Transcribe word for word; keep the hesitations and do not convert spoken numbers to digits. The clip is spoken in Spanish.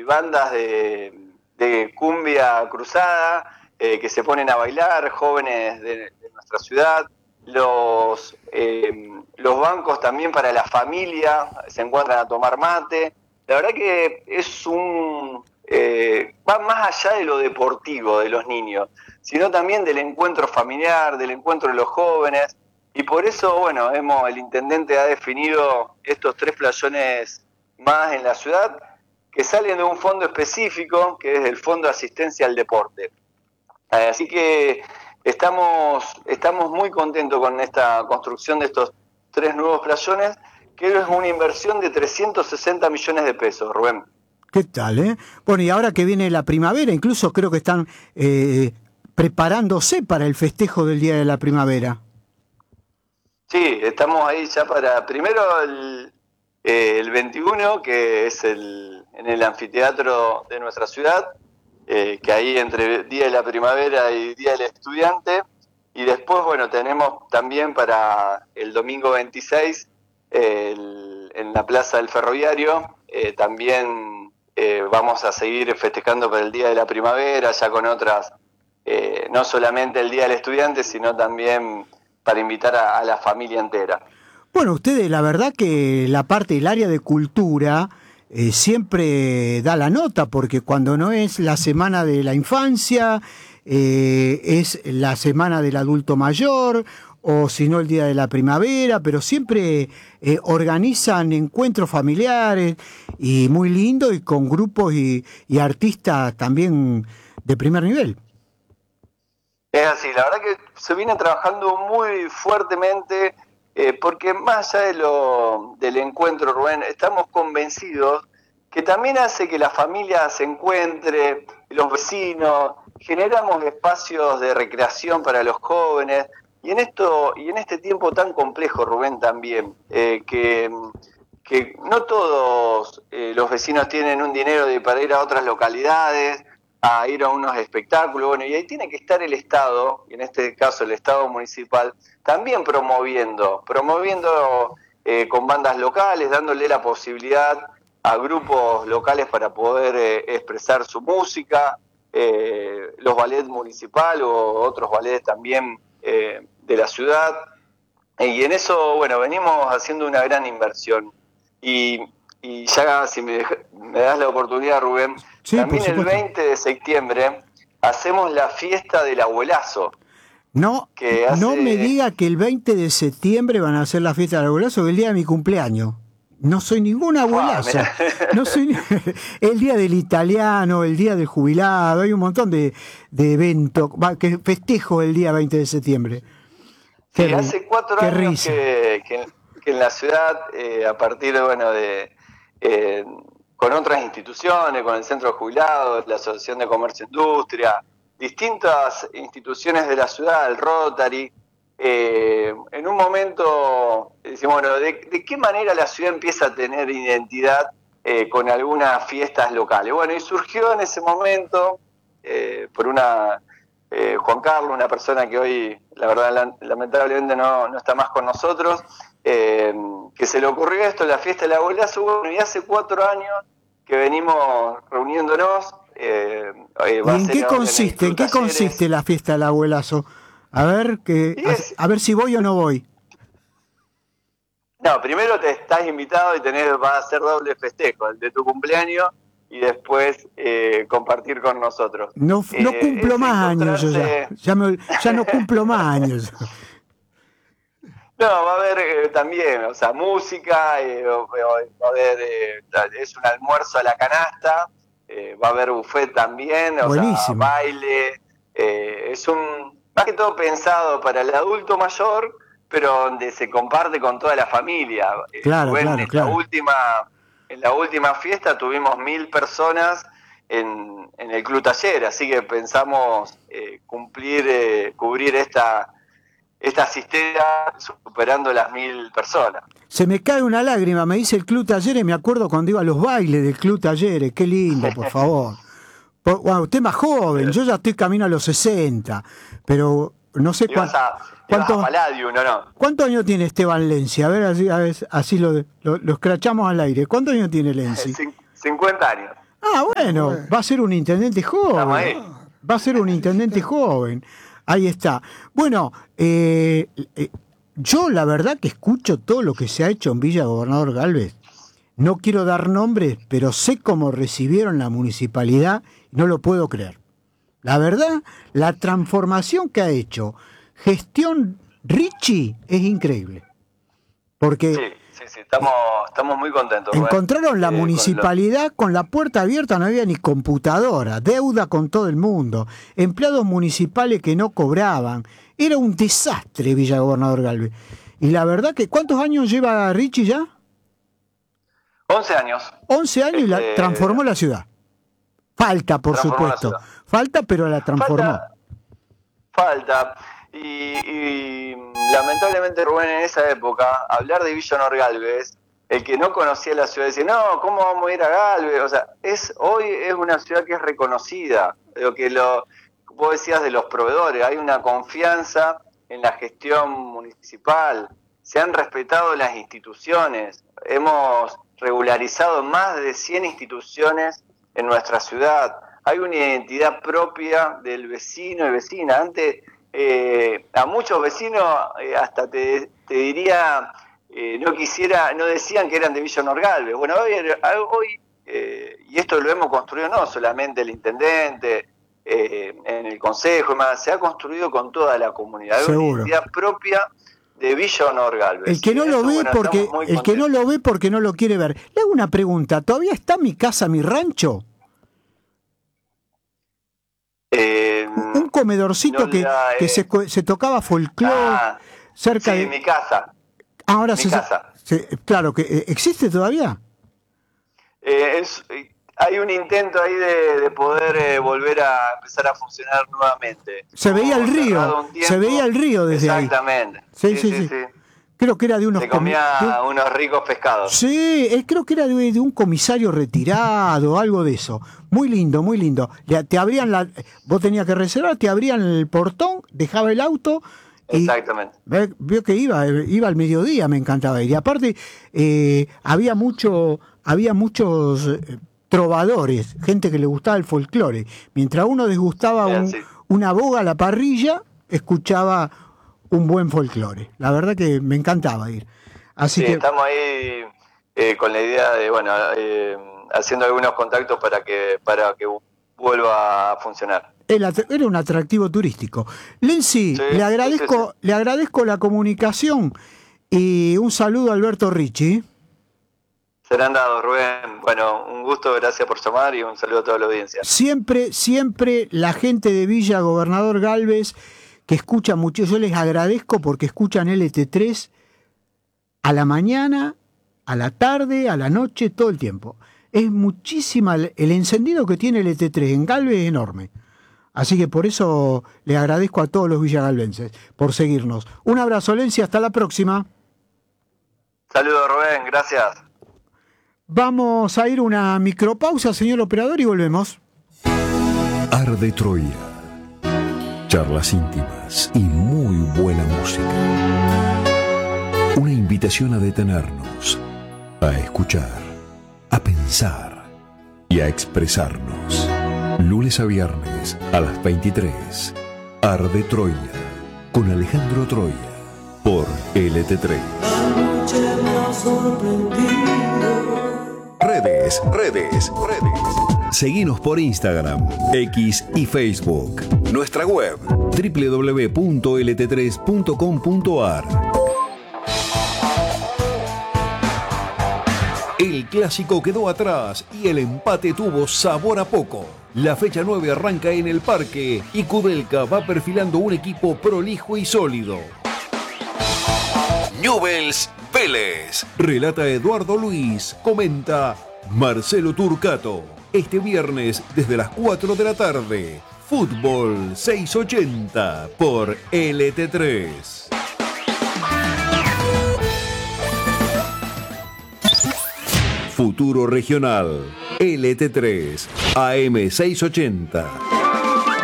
bandas de, de cumbia cruzada eh, que se ponen a bailar, jóvenes de, de nuestra ciudad. Los, eh, los bancos también para la familia se encuentran a tomar mate. La verdad que es un... Eh, va más allá de lo deportivo de los niños, sino también del encuentro familiar, del encuentro de los jóvenes. Y por eso, bueno, hemos, el intendente ha definido estos tres playones más en la ciudad, que salen de un fondo específico, que es el Fondo de Asistencia al Deporte. Así que estamos, estamos muy contentos con esta construcción de estos tres nuevos playones, que es una inversión de trescientos sesenta millones de pesos, Rubén. ¿Qué tal, eh? Bueno, y ahora que viene la primavera, incluso creo que están eh, preparándose para el festejo del Día de la Primavera. Sí, estamos ahí ya para, primero el, eh, el veintiuno, que es el en el anfiteatro de nuestra ciudad, eh, que ahí entre Día de la Primavera y Día del Estudiante, y después, bueno, tenemos también para el domingo veintiséis, eh, el, en la Plaza del Ferroviario, eh, también eh, vamos a seguir festejando para el Día de la Primavera, ya con otras, eh, no solamente el Día del Estudiante, sino también para invitar a, a la familia entera. Bueno, ustedes, la verdad que la parte del área de cultura eh, siempre da la nota, porque cuando no es la semana de la infancia, eh, es la semana del adulto mayor, o si no el día de la primavera, pero siempre eh, organizan encuentros familiares y muy lindos, y con grupos y, y artistas también de primer nivel. Es así, la verdad que se viene trabajando muy fuertemente, eh, porque más allá de lo, del encuentro, Rubén, estamos convencidos que también hace que la familia se encuentre, los vecinos, generamos espacios de recreación para los jóvenes, y en esto y en este tiempo tan complejo, Rubén, también, eh, que, que no todos eh, los vecinos tienen un dinero de, para ir a otras localidades, a ir a unos espectáculos, bueno, y ahí tiene que estar el Estado, y en este caso el Estado municipal, también promoviendo, promoviendo eh, con bandas locales, dándole la posibilidad a grupos locales para poder eh, expresar su música, eh, los ballets municipal o otros ballets también eh, de la ciudad, y en eso, bueno, venimos haciendo una gran inversión, y, y ya si me, deja, me das la oportunidad, Rubén, sí, también el veinte de septiembre hacemos la fiesta del abuelazo. No, que hace... no me diga que el veinte de septiembre van a hacer la fiesta del abuelazo, que es el día de mi cumpleaños. No soy ningún abuelazo. Ah, no soy el día del italiano, el día del jubilado, hay un montón de, de eventos que festejo el día veinte de septiembre. Sí, qué, hace cuatro años que, que, que en la ciudad, eh, a partir de, bueno, de eh, con otras instituciones, con el Centro de Jubilados, la Asociación de Comercio e Industria, distintas instituciones de la ciudad, el Rotary, eh, en un momento decimos, bueno, ¿de, de qué manera la ciudad empieza a tener identidad eh, con algunas fiestas locales? Bueno, y surgió en ese momento, eh, por una, eh, Juan Carlos, una persona que hoy, la verdad, la, lamentablemente no, no está más con nosotros, eh, que se le ocurrió esto, la fiesta del abuelazo, bueno, y hace cuatro años que venimos reuniéndonos. Eh, eh, ¿Y en qué consiste? En, ¿En qué consiste la fiesta del abuelazo? A ver que es, a, a ver si voy o no voy. No, primero te estás invitado y tenés, vas a hacer doble festejo, el de tu cumpleaños y después eh, compartir con nosotros. No, no eh, cumplo más años yo ya. Ya, me, ya no cumplo más años. No, va a haber eh, también, o sea, música, eh, va a haber, eh, es un almuerzo a la canasta, eh, va a haber buffet también, o Buenísimo. sea, baile, eh, es un, más que todo pensado para el adulto mayor, pero donde se comparte con toda la familia. Claro, bueno, claro, en claro. La última, en la última fiesta tuvimos mil personas en, en el Club Taller, así que pensamos eh, cumplir, eh, cubrir esta... esta asistencia superando las mil personas. Se me cae una lágrima, me dice el Club Talleres, me acuerdo cuando iba a los bailes del Club Talleres, qué lindo, por favor. Por, bueno, usted más joven, yo ya estoy camino a los sesenta, pero no sé cuánto... ¿Cuántos Palladium, no, no? ¿Cuántos años tiene Esteban Lenzi? A ver, así, a ver, así lo, lo, lo escrachamos al aire. ¿Cuántos años tiene Lenzi? cincuenta años. Ah, bueno, bueno, va a ser un intendente joven. Va a ser un intendente joven. Ahí está. Bueno, eh, eh, yo la verdad que escucho todo lo que se ha hecho en Villa Gobernador Gálvez. No quiero dar nombres, pero sé cómo recibieron la municipalidad y no lo puedo creer. La verdad, la transformación que ha hecho Gestión Richie es increíble. Porque... Sí. Sí, sí, estamos, estamos muy contentos. Encontraron la eh, municipalidad con, lo... con la puerta abierta, no había ni computadora, deuda con todo el mundo, empleados municipales que no cobraban. Era un desastre Villa Gobernador Gálvez. Y la verdad que, ¿cuántos años lleva Richie ya? once años. once años este... y la transformó la ciudad. Falta, por supuesto. Falta, pero la transformó. Falta. Falta. Y, y lamentablemente, Rubén, en esa época, hablar de Villa Gobernador Gálvez, el que no conocía la ciudad decía, no, ¿cómo vamos a ir a Gálvez? O sea, es hoy es una ciudad que es reconocida. Lo que lo, vos decías de los proveedores, hay una confianza en la gestión municipal, se han respetado las instituciones, hemos regularizado más de cien instituciones en nuestra ciudad, hay una identidad propia del vecino y vecina. Antes... Eh, a muchos vecinos eh, hasta te, te diría eh, no quisiera no decían que eran de Villa Gobernador Gálvez. Bueno, hoy, hoy eh, y esto lo hemos construido no solamente el intendente eh, en el consejo y más, se ha construido con toda la comunidad. Hay una identidad propia de Villa Gobernador Gálvez. El que no lo ve bueno, porque el que no lo ve porque no lo quiere ver. Le hago una pregunta, ¿todavía está mi casa, mi rancho? Eh, un comedorcito no que, la, eh, que se, se tocaba folclore ah, cerca sí, de mi casa. Ahora mi se, casa. Se, claro que existe todavía. Eh, es, hay un intento ahí de, de poder eh, volver a empezar a funcionar nuevamente. Se Como veía el río, se veía el río desde Exactamente. ahí. Sí, sí, sí. sí. sí. Creo que era de unos... Se comía de, unos ricos pescados. Sí, creo que era de, de un comisario retirado, algo de eso. Muy lindo, muy lindo. Te abrían la... Vos tenías que reservar, te abrían el portón, dejaba el auto... Y Exactamente. Vio que iba, iba al mediodía, me encantaba ir. Y aparte, eh, había mucho, había muchos eh, trovadores, gente que le gustaba el folclore. Mientras uno desgustaba un, sí. una boga a la parrilla, escuchaba... un buen folclore. La verdad que me encantaba ir. Así sí, que estamos ahí eh, con la idea de, bueno, eh, haciendo algunos contactos para que para que vuelva a funcionar. Era un atractivo turístico. Lenzi, sí, le agradezco, sí, sí. le agradezco la comunicación y un saludo a Alberto Richie. Serán dados, Rubén. Bueno, un gusto, gracias por llamar y un saludo a toda la audiencia. Siempre, siempre la gente de Villa Gobernador Gálvez que escuchan mucho, yo les agradezco porque escuchan L T tres a la mañana, a la tarde, a la noche, todo el tiempo. Es muchísima, el encendido que tiene L T tres en Gálvez es enorme. Así que por eso le agradezco a todos los villagalvenses por seguirnos. Un abrazo, Lenzi, hasta la próxima. Saludos, Rubén, gracias. Vamos a ir una micropausa, señor operador, y volvemos. Arde Troya. Charlas íntimas y muy buena música. Una invitación a detenernos, a escuchar, a pensar y a expresarnos. Lunes a viernes a las veintitrés. Arde Troya con Alejandro Troya por L T tres. Redes, redes, redes. Seguinos por Instagram, X y Facebook. Nuestra web doble u doble u doble u punto l t tres punto com punto a r. El clásico quedó atrás y el empate tuvo sabor a poco. La fecha nueve arranca en el Parque y Kudelka va perfilando un equipo prolijo y sólido. Newell's Vélez. Relata Eduardo Luis. Comenta Marcelo Turcato. Este viernes desde las cuatro de la tarde. Fútbol seiscientos ochenta por L T tres. Futuro Regional. L T tres. A M seiscientos ochenta.